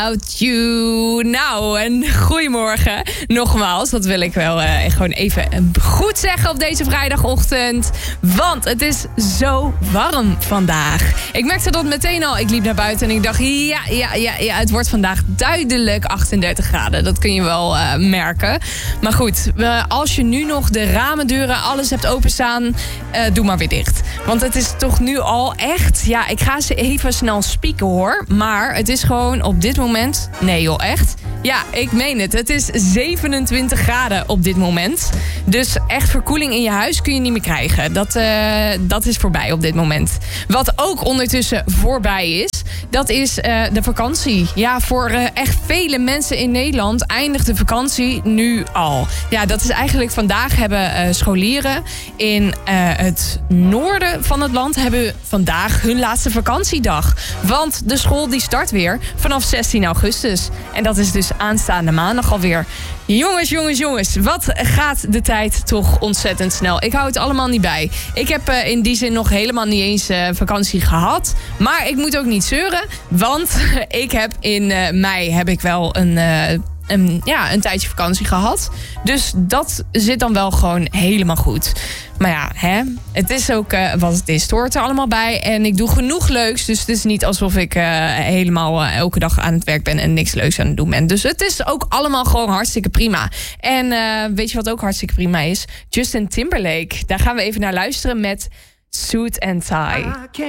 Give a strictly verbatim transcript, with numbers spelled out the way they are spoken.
About you. Nou, een goedemorgen. Nogmaals, dat wil ik wel uh, gewoon even goed zeggen op deze vrijdagochtend. Want het is zo warm vandaag. Ik merkte dat meteen al. Ik liep naar buiten en ik dacht, ja, ja, ja, ja het wordt vandaag duidelijk achtendertig graden. Dat kun je wel uh, merken. Maar goed, uh, als je nu nog de ramen, deuren, alles hebt openstaan, uh, doe maar weer dicht. Want het is toch nu al echt, ja, ik ga ze even snel spieken hoor. Maar het is gewoon op dit moment, nee joh, echt. Ja, ik meen het. Het is zevenentwintig graden op dit moment. Dus echt verkoeling in je huis kun je niet meer krijgen. Dat, uh, dat is voorbij op dit moment. Wat ook ondertussen voorbij is, dat is uh, de vakantie. Ja, voor uh, echt vele mensen in Nederland eindigt de vakantie nu al. Ja, dat is eigenlijk vandaag hebben uh, scholieren in uh, het noorden van het land hebben vandaag hun laatste vakantiedag. Want de school die start weer vanaf zestien augustus. En dat is dus aanstaande maandag alweer. Jongens, jongens, jongens. Wat gaat de tijd toch ontzettend snel. Ik hou het allemaal niet bij. Ik heb uh, in die zin nog helemaal niet eens uh, vakantie gehad. Maar ik moet ook niet zeuren. Want ik heb in uh, mei heb ik wel een... Uh, Een, ja, een tijdje vakantie gehad. Dus dat zit dan wel gewoon helemaal goed. Maar ja, hè, het is ook uh, wat het is. Het hoort er allemaal bij. En ik doe genoeg leuks. Dus het is niet alsof ik uh, helemaal uh, elke dag aan het werk ben en niks leuks aan het doen ben. Dus het is ook allemaal gewoon hartstikke prima. En uh, weet je wat ook hartstikke prima is? Justin Timberlake. Daar gaan we even naar luisteren met Suit and Tie.